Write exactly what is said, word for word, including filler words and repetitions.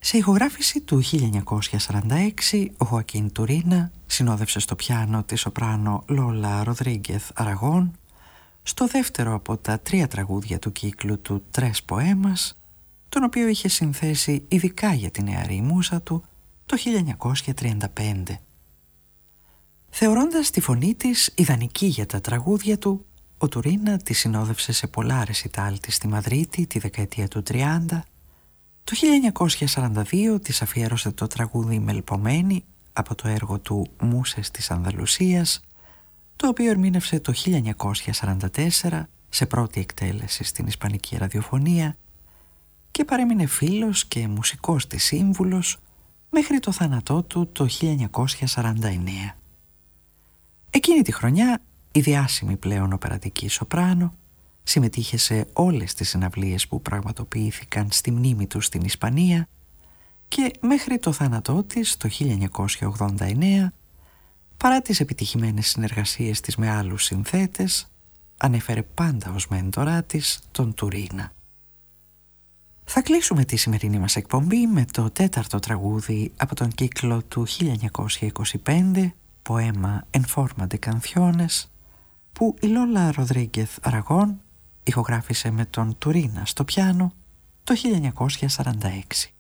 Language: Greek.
Σε ηχογράφηση του χίλια εννιακόσια σαράντα έξι, ο Χοακίν Τουρίνα συνόδευσε στο πιάνο τη σοπράνο Λόλα Ροδρίγκεθ Αραγών στο δεύτερο από τα τρία τραγούδια του κύκλου του «Τρες Ποέμας», τον οποίο είχε συνθέσει ειδικά για την νεαρή μούσα του το χίλια εννιακόσια τριάντα πέντε. Θεωρώντας τη φωνή της ιδανική για τα τραγούδια του, ο Τουρίνα τη συνόδευσε σε πολλά ρεσιτάλ της στη Μαδρίτη τη δεκαετία του τριάντα. Το χίλια εννιακόσια σαράντα δύο της αφιέρωσε το τραγούδι «Μελπομένη» από το έργο του «Μούσες της Ανδαλουσίας», το οποίο ερμήνευσε το χίλια εννιακόσια σαράντα τέσσερα σε πρώτη εκτέλεση στην Ισπανική ραδιοφωνία και παρέμεινε φίλος και μουσικός της σύμβουλος μέχρι το θάνατό του το χίλια εννιακόσια σαράντα εννέα. Εκείνη τη χρονιά η διάσημη πλέον οπερατική σοπράνο συμμετείχε σε όλες τις συναυλίες που πραγματοποιήθηκαν στη μνήμη του στην Ισπανία και μέχρι το θάνατό της το χίλια εννιακόσια ογδόντα εννέα, παρά τις επιτυχημένες συνεργασίες της με άλλους συνθέτες, ανέφερε πάντα ως μέντορά της τον Τουρίνα. Θα κλείσουμε τη σημερινή μας εκπομπή με το τέταρτο τραγούδι από τον κύκλο του χίλια εννιακόσια είκοσι πέντε, «Ποέμα en forma de canciones», που η Λόλα Ροδρίγκεθ Αραγών ηχογράφησε με τον Τουρίνα στο πιάνο το χίλια εννιακόσια σαράντα έξι.